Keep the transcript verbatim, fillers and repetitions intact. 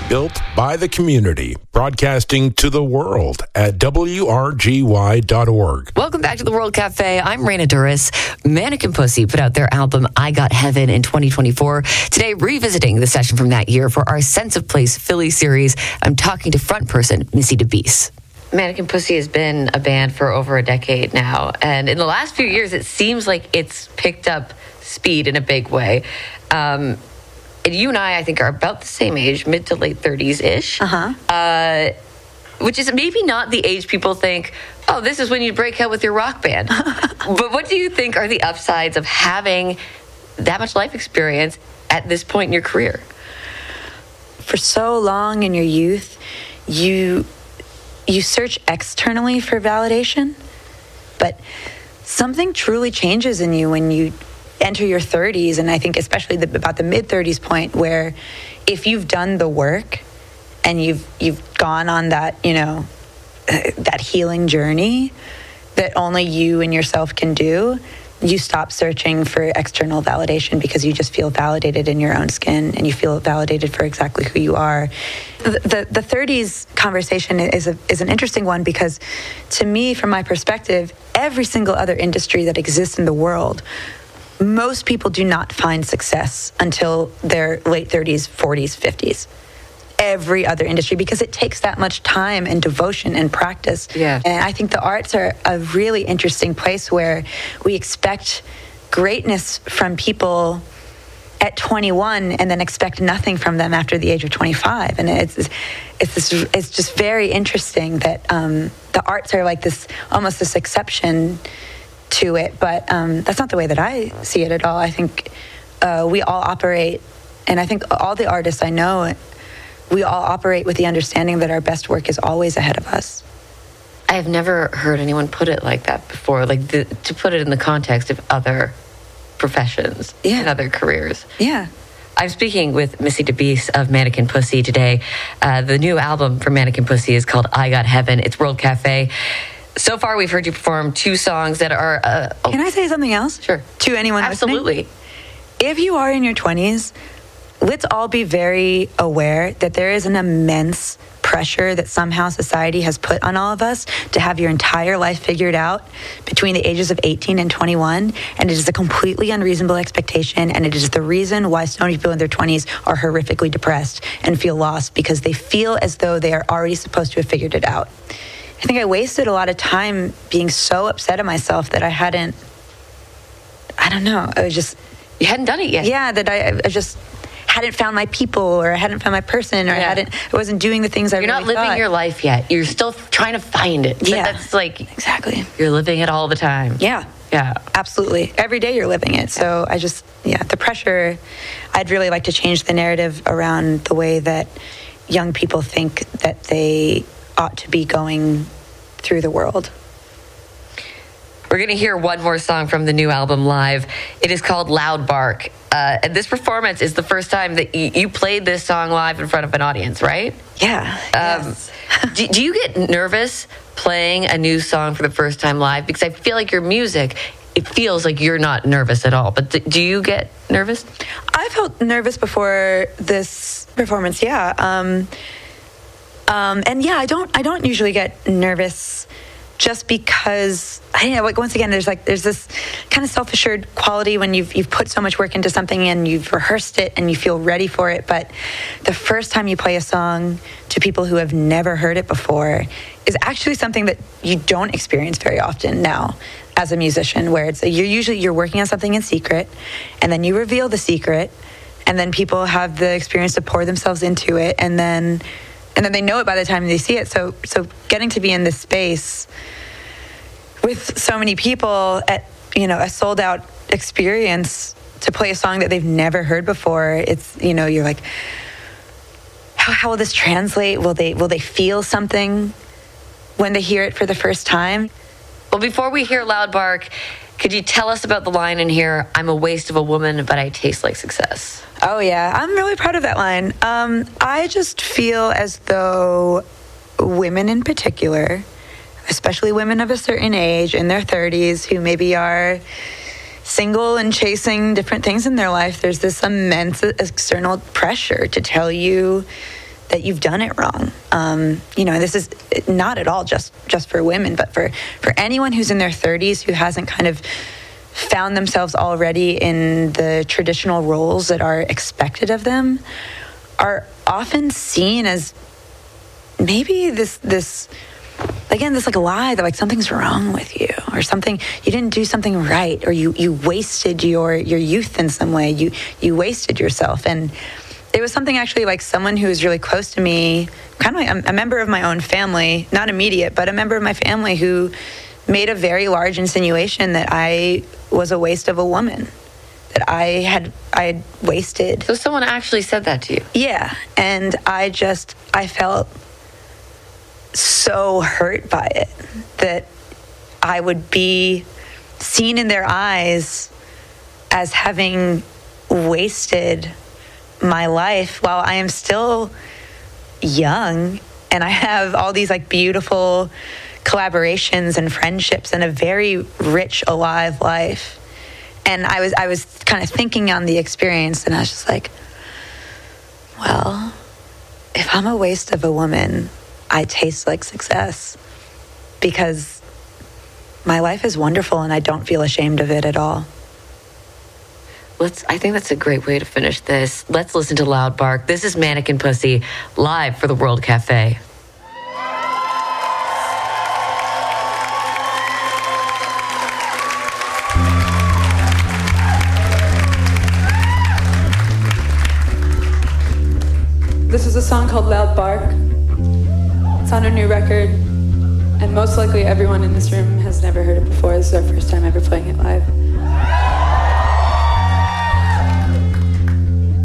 Built by the community, broadcasting to the world at W R G Y dot org. Welcome back to the World Cafe. I'm Raina Duras. Mannequin Pussy put out their album I Got Heaven in twenty twenty-four. Today, revisiting the session from that year for our Sense of Place Philly series, I'm talking to front person Missy DeBeese. Mannequin Pussy has been a band for over a decade now, and in the last few years, it seems like it's picked up speed in a big way. Um, and you and I, I think, are about the same age, mid to late thirties-ish. Uh-huh. Uh, which is maybe not the age people think, oh, this is when you break out with your rock band. But what do you think are the upsides of having that much life experience at this point in your career? For so long in your youth, you you search externally for validation, but something truly changes in you when you enter your thirties, and I think especially the, about the mid-thirties point, where if you've done the work and you've you've gone on that, you know, that healing journey that only you and yourself can do, you stop searching for external validation because you just feel validated in your own skin and you feel validated for exactly who you are. The the, the thirties conversation is a, is an interesting one because, to me, from my perspective, every single other industry that exists in the world, most people do not find success until their late thirties, forties, fifties. Every other industry, because it takes that much time and devotion and practice. Yeah. And I think the arts are a really interesting place where we expect greatness from people at twenty-one and then expect nothing from them after the age of twenty-five. And it's it's this, it's just very interesting that um, the arts are like this, almost this exception to it. But um, that's not the way that I see it at all. I think uh, we all operate, and I think all the artists I know, we all operate with the understanding that our best work is always ahead of us. I have never heard anyone put it like that before, like the, to put it in the context of other professions Yeah. and other careers. Yeah. I'm speaking with Missy DeBeese of Mannequin Pussy today. Uh, the new album from Mannequin Pussy is called I Got Heaven. It's World Cafe. So far, we've heard you perform two songs that are... Uh, oh, Can I say something else? Sure. To anyone Absolutely. listening? If you are in your twenties, let's all be very aware that there is an immense pressure that somehow society has put on all of us to have your entire life figured out between the ages of eighteen and twenty-one. And it is a completely unreasonable expectation. And it is the reason why so many people in their twenties are horrifically depressed and feel lost, because they feel as though they are already supposed to have figured it out. I think I wasted a lot of time being so upset at myself that I hadn't, I don't know, I was just... You hadn't done it yet. Yeah, that I, I just hadn't found my people, or I hadn't found my person, or Yeah. I hadn't, I wasn't doing the things I You're really not living thought. your life yet. You're still trying to find it. But Yeah. That's like, Exactly. you're living it all the time. Yeah. Yeah. Absolutely. Every day you're living it. So I just, yeah, the pressure, I'd really like to change the narrative around the way that young people think that they ought to be going through the world. We're going to hear one more song from the new album live. It is called Loud Bark. Uh, and this performance is the first time that y- you played this song live in front of an audience, right? Yeah. Um, yes. do, do you get nervous playing a new song for the first time live? Because I feel like your music, it feels like you're not nervous at all. But th- do you get nervous? I felt nervous before this performance, yeah. Um, um, and yeah, I don't I don't usually get nervous just because, I don't know, like, once again, there's like there's this kind of self-assured quality when you've you've put so much work into something and you've rehearsed it and you feel ready for it. But the first time you play a song to people who have never heard it before is actually something that you don't experience very often now as a musician, where it's you're usually you're working on something in secret, and then you reveal the secret, and then people have the experience to pour themselves into it, and then and then they know it by the time they see it. So so getting to be in this space with so many people at, you know, a sold out experience to play a song that they've never heard before, it's, you know, you're like, how, how will this translate? Will they will they feel something when they hear it for the first time? Well, before we hear Loud Bark, could you tell us about the line in here, I'm a waste of a woman, but I taste like success? Oh, yeah. I'm really proud of that line. Um, I just feel as though women in particular, especially women of a certain age, in their thirties, who maybe are single and chasing different things in their life, there's this immense external pressure to tell you that you've done it wrong. Um, you know, this is not at all just just for women, but for for anyone who's in their thirties who hasn't kind of found themselves already in the traditional roles that are expected of them, are often seen as maybe this this again this like a lie that like something's wrong with you, or something, you didn't do something right, or you you wasted your your youth in some way, you you wasted yourself. And it was something actually like someone who was really close to me, kind of like a, a member of my own family, not immediate, but a member of my family, who made a very large insinuation that I was a waste of a woman, that I had I had wasted. So someone actually said that to you? Yeah, and I just I felt so hurt by it, that I would be seen in their eyes as having wasted my life while I am still young and I have all these like beautiful collaborations and friendships and a very rich, alive life. And I was I was kind of thinking on the experience, and I was just like, well, if I'm a waste of a woman, I taste like success, because my life is wonderful and I don't feel ashamed of it at all. Let's, I think that's a great way to finish this. Let's listen to Loud Bark. This is Mannequin Pussy, live for the World Cafe. This is a song called Loud Bark. It's on a new record, and most likely everyone in this room has never heard it before. This is our first time ever playing it live.